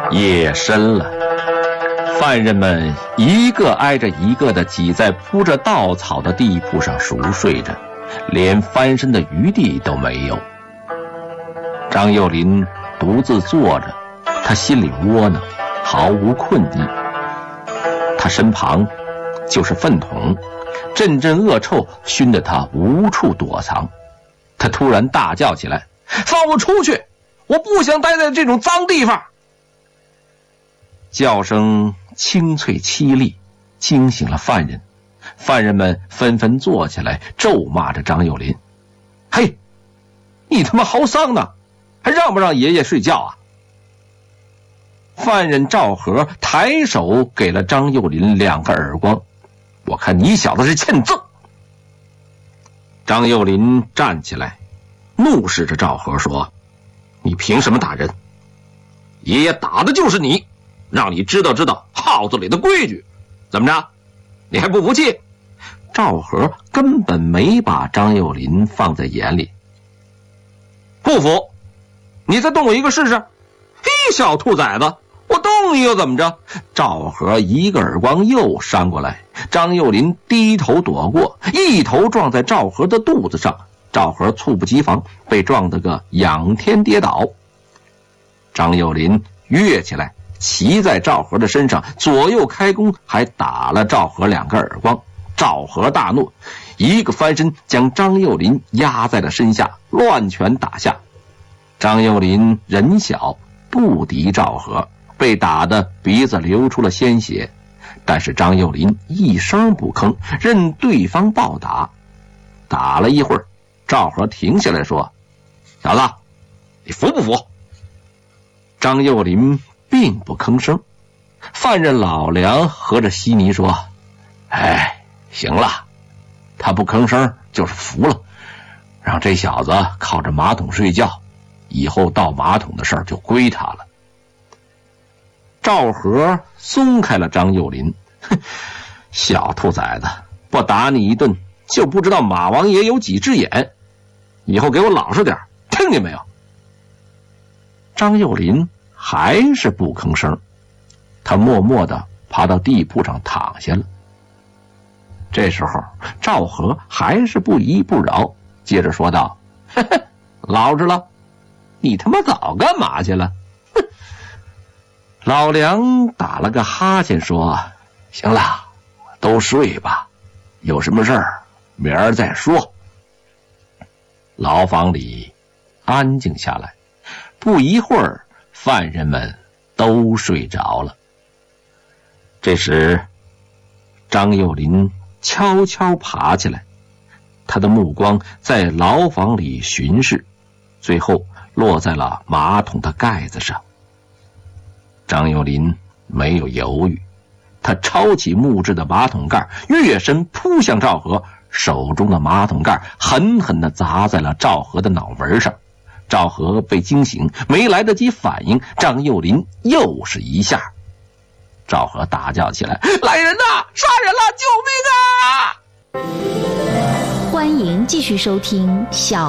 夜深了，犯人们一个挨着一个地挤在铺着稻草的地铺上熟睡着，连翻身的余地都没有。张幼林独自坐着，他心里窝囊，毫无困意。他身旁就是粪桶，阵阵恶臭熏得他无处躲藏。他突然大叫起来：“放我出去！我不想待在这种脏地方！”叫声清脆凄厉，惊醒了犯人。犯人们纷纷坐起来，咒骂着张幼林：“嘿，你他妈嚎丧呢，还让不让爷爷睡觉啊？”犯人赵和抬手给了张幼林2个耳光：“我看你小子是欠揍！”张幼林站起来，怒视着赵和说：“你凭什么打人？爷爷打的就是你，让你知道知道号子里的规矩。怎么着，你还不服气？”赵和根本没把张幼林放在眼里。“不服，你再动我一个试试。”“嘿，小兔崽子，我动你又怎么着？”赵和一个耳光又扇过来，张幼林低头躲过，一头撞在赵和的肚子上。赵和猝不及防，被撞得个仰天跌倒。张幼林跃起来，骑在赵和的身上，左右开弓，还打了赵和2个耳光。赵和大怒，一个翻身将张幼林压在了身下，乱拳打下。张幼林人小，不敌赵和，被打得鼻子流出了鲜血。但是张幼林一声不吭，任对方暴打。打了一会儿，赵和停下来说：“小子，你服不服？”张幼林并不吭声。犯人老梁合着稀泥说：“哎，行了，他不吭声就是服了，让这小子靠着马桶睡觉，以后倒马桶的事儿就归他了。”赵和松开了张幼林：“哼，小兔崽子，不打你一顿就不知道马王爷有几只眼，以后给我老实点，听见没有？”张幼林还是不吭声，他默默地爬到地铺上躺下了。这时候赵和还是不依不饶，接着说道：“嘿嘿，老实了，你他妈早干嘛去了？”老梁打了个哈欠说：“行了，都睡吧，有什么事儿明儿再说。”牢房里安静下来，不一会儿犯人们都睡着了。这时张幼林悄悄爬起来，他的目光在牢房里巡视，最后落在了马桶的盖子上。张幼林没有犹豫，他抄起木质的马桶盖，跃身扑向赵和，手中的马桶盖狠狠地砸在了赵和的脑门上。赵和被惊醒，没来得及反应，张幼林又是一下。赵和大叫起来：“来人呐！杀人了！救命啊！” 欢迎继续收听小